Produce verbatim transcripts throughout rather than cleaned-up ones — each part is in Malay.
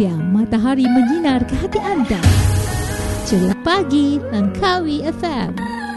Surya Matahari menyinar ke hati anda. Celah pagi Langkawi F M.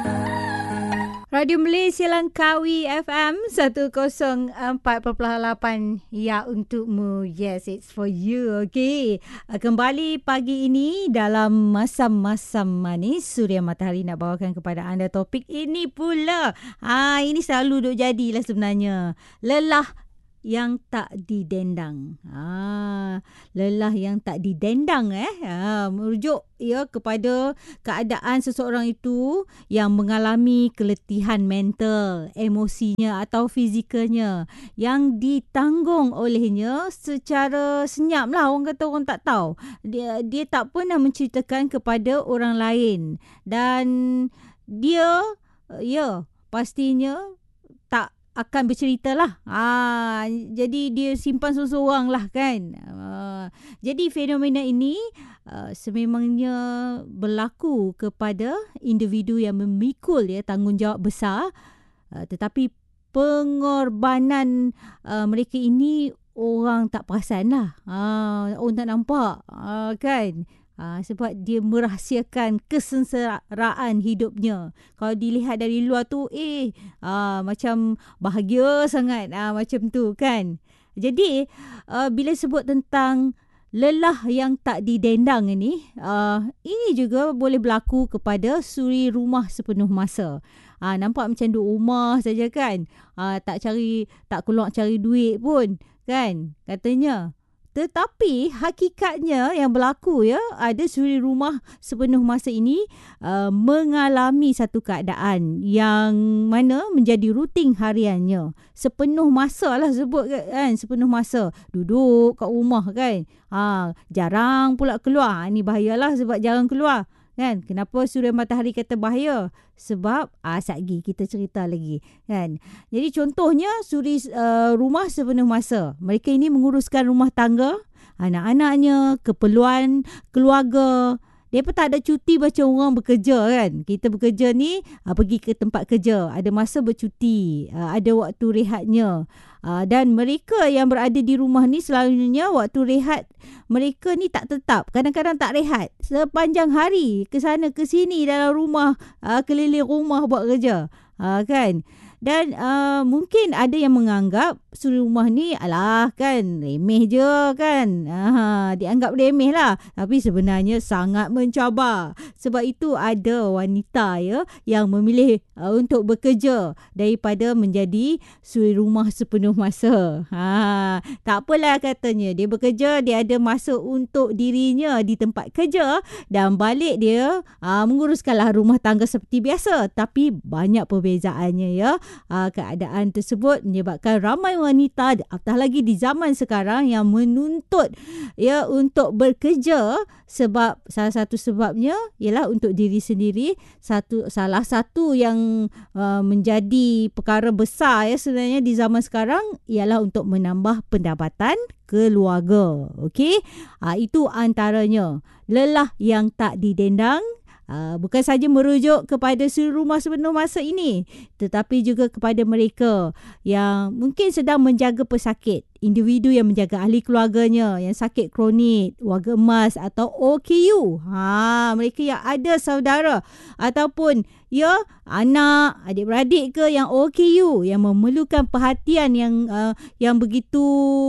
Radio Malaysia Langkawi F M seratus empat perpuluhan lapan. Ya, untukmu. Yes, it's for you. Okay. Kembali pagi ini dalam Masam-Masam Manis, Surya Matahari nak bawakan kepada anda topik ini pula. Ah, ini selalu duk jadilah sebenarnya. Lelah yang tak didendang. Ah, lelah yang tak didendang eh. Ah, merujuk ya kepada keadaan seseorang itu yang mengalami keletihan mental, emosinya atau fizikalnya yang ditanggung olehnya secara senyap lah. Orang kata orang tak tahu. Dia dia tak pernah menceritakan kepada orang lain dan dia ya pastinya tak akan bercerita lah. Ah, jadi dia simpan seorang-seorang lah kan. Ah, jadi fenomena ini uh, sememangnya berlaku kepada individu yang memikul ya tanggungjawab besar. Uh, tetapi pengorbanan uh, mereka ini orang tak perasan lah. Ah, orang tak nampak. Ah, kan. Ha, sebab dia merahsiakan kesengsaraan hidupnya. Kalau dilihat dari luar tu, eh, ha, macam bahagia sangat. Ha, macam tu kan. Jadi, uh, bila sebut tentang lelah yang tak didendang ini, uh, ini juga boleh berlaku kepada suri rumah sepenuh masa. Ha, nampak macam duduk rumah saja kan. Ha, tak cari, tak keluar cari duit pun kan katanya. Tetapi hakikatnya yang berlaku ya, ada suri rumah sepenuh masa ini uh, mengalami satu keadaan yang mana menjadi rutin hariannya. Sepenuh masa lah sebut kan, sepenuh masa. Duduk kat rumah kan. Ha, jarang pula keluar. Ini bahayalah sebab jarang keluar. Kan? Kenapa Surya Matahari kata bahaya? Sebab ah, satgi kita cerita lagi kan. Jadi contohnya suri uh, rumah sepenuh masa. Mereka ini menguruskan rumah tangga, anak-anaknya, keperluan keluarga. Dia pun tak ada cuti macam orang bekerja kan. Kita bekerja ni uh, pergi ke tempat kerja, ada masa bercuti, uh, ada waktu rehatnya. Uh, dan mereka yang berada di rumah ni selalunya waktu rehat mereka ni tak tetap. Kadang-kadang tak rehat. Sepanjang hari ke sana ke sini dalam rumah, uh, keliling rumah buat kerja. Uh, kan? Dan uh, mungkin ada yang menganggap suri rumah ni alah kan remeh je kan. Uh, dianggap remeh lah. Tapi sebenarnya sangat mencabar. Sebab itu ada wanita ya yang memilih uh, untuk bekerja daripada menjadi suri rumah sepenuh masa. Ha, tak apalah katanya. Dia bekerja, dia ada masa untuk dirinya di tempat kerja dan balik dia uh, menguruskanlah rumah tangga seperti biasa. Tapi banyak perbezaannya ya. Uh, keadaan tersebut menyebabkan ramai wanita, apatah lagi di zaman sekarang, yang menuntut ya untuk bekerja sebab salah satu sebabnya ialah untuk diri sendiri. Satu salah satu yang uh, menjadi perkara besar ya sebenarnya di zaman sekarang ialah untuk menambah pendapatan keluarga. Okey, uh, itu antaranya lelah yang tak didendang. Uh, bukan saja merujuk kepada suri rumah sepenuh masa ini, tetapi juga kepada mereka yang mungkin sedang menjaga pesakit, individu yang menjaga ahli keluarganya yang sakit kronik, warga emas atau O K U. Ha, mereka yang ada saudara ataupun ya anak, adik-beradik ke yang O K U yang memerlukan perhatian yang uh, yang begitu,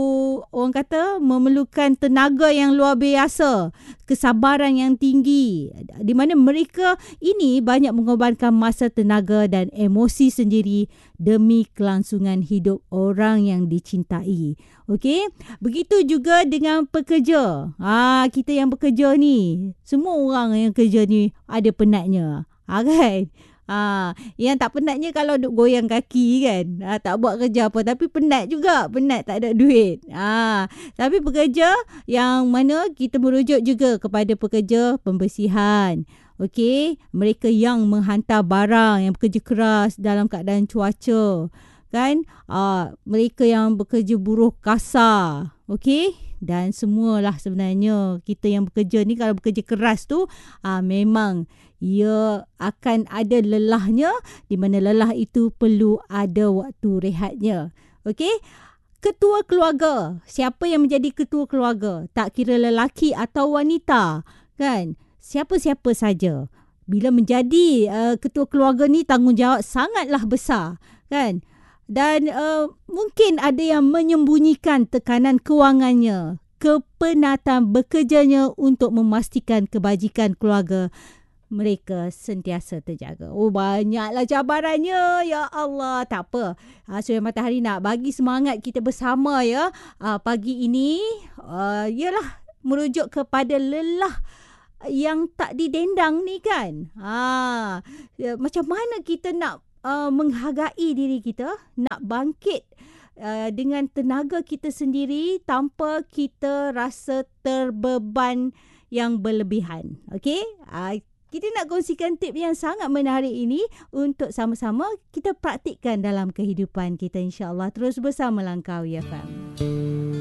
orang kata memerlukan tenaga yang luar biasa, kesabaran yang tinggi, di mana mereka ini banyak mengorbankan masa, tenaga dan emosi sendiri demi kelangsungan hidup orang yang dicintai. Okey, begitu juga dengan pekerja. Ha, kita yang bekerja ni, semua orang yang kerja ni ada penatnya. Ha, kan? Ha, yang tak penatnya kalau duk goyang kaki kan. Ha, tak buat kerja apa, tapi penat juga. Penat tak ada duit. Ha, tapi pekerja yang mana kita merujuk juga kepada pekerja pembersihan. Okey, mereka yang menghantar barang, yang bekerja keras dalam keadaan cuaca. Kan? Uh, mereka yang bekerja buruh kasar. Okey? Dan semualah sebenarnya kita yang bekerja ni, kalau bekerja keras tu uh, memang ia akan ada lelahnya, di mana lelah itu perlu ada waktu rehatnya. Okey? ketua keluarga. Siapa yang menjadi ketua keluarga? Tak kira lelaki atau wanita, kan? Siapa-siapa saja. Bila menjadi uh, ketua keluarga ni, tanggungjawab sangatlah besar, kan? Dan uh, mungkin ada yang menyembunyikan tekanan kewangannya, kepenatan bekerjanya untuk memastikan kebajikan keluarga mereka sentiasa terjaga. Oh, banyaklah cabarannya. Ya Allah, tak apa. Uh, Suria Matahari nak bagi semangat kita bersama ya. Uh, pagi ini, uh, yalah, merujuk kepada lelah yang tak didendang ni kan. Ha, ya, macam mana kita nak uh, menghargai diri kita, nak bangkit uh, dengan tenaga kita sendiri tanpa kita rasa terbeban yang berlebihan. Okey? Uh, kita nak kongsikan tip yang sangat menarik ini untuk sama-sama kita praktikkan dalam kehidupan kita, insya-Allah. Terus bersama Langkawi F M.